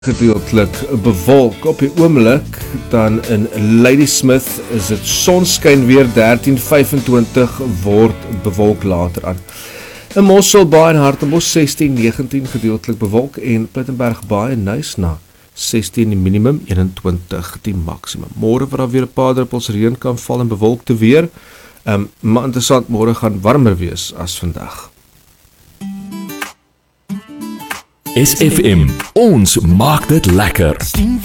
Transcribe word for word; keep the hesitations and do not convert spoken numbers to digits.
gedeeltelik bewolk. Op die oomblik dan in Ladysmith is dit sonskyn weer dertien vyfentwintig word bewolk later aan. In Mossel Bay en Hartenbos sestien negentien gedeeltelik bewolk en Plettenberg Bay en Nysna sestien die minimum, eenentwintig die maksimum. Môre waar daar weer 'n paar druppels reën kan val en bewolkte weer. Um, maar interessant, môre gaan warmer wees as vandag. S F M, ons maak dit lekker.